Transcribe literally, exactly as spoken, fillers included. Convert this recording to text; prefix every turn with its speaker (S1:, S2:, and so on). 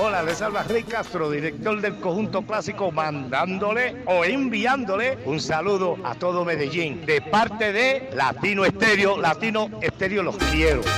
S1: Hola, les habla Rey Castro, director del Conjunto Clásico, mandándole o enviándole un saludo a todo Medellín, de parte de Latino Estéreo. Latino Estéreo, los quiero.